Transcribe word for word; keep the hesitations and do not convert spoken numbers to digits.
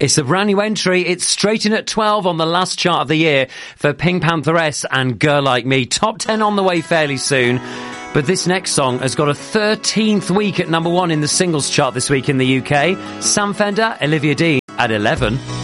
It's a brand new entry. It's straight in at twelve on the last chart of the year for Pink Pantheress and Girl Like Me. Top ten on the way fairly soon. But this next song has got a thirteenth week at number one in the singles chart this week in the U K. Sam Fender, Olivia Dean at eleven.